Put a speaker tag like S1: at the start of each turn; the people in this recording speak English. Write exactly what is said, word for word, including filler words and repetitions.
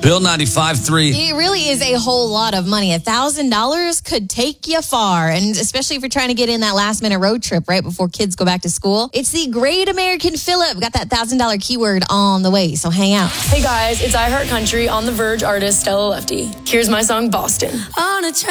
S1: Bill ninety-five three.
S2: It really is a whole lot of money. one thousand dollars could take you far, and especially if you're trying to get in that last-minute road trip right before kids go back to school. It's the Great American Fill-Up. Got that one thousand dollars keyword on the way, so hang out.
S3: Hey guys, it's I Heart Country on the Verge artist Stella Lefty. Here's my song, Boston.
S4: On a train.